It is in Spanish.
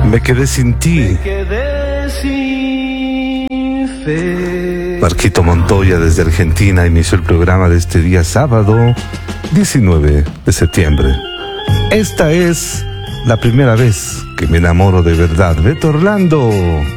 Me quedé sin ti. Marquito Montoya desde Argentina inició el programa de este día sábado 19 de septiembre. Esta es la primera vez que me enamoro de verdad. Beto Orlando.